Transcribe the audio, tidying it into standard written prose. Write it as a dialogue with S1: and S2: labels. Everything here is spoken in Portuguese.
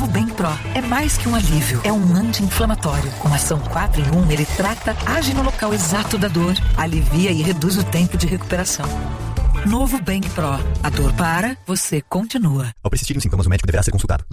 S1: Novo Bem Pro é mais que um alívio, é um anti-inflamatório. Com ação 4 em 1, ele trata, age no local exato da dor, alivia e reduz o tempo de recuperação. Novo Bem Pro. A dor para, você continua.
S2: Ao persistirem os sintomas, o médico deverá ser consultado.